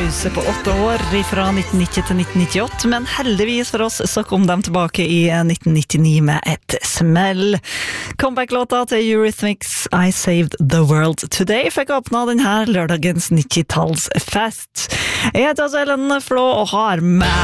pause på 8 år fra 1990 til 1998, men heldigvis for oss så kom de tilbake i 1999 med et smell. Comeback-låta til Eurythmics I Saved the World Today fikk åpna denne lørdagens 90-tallsfest. Jeg heter Ellen Flå og har med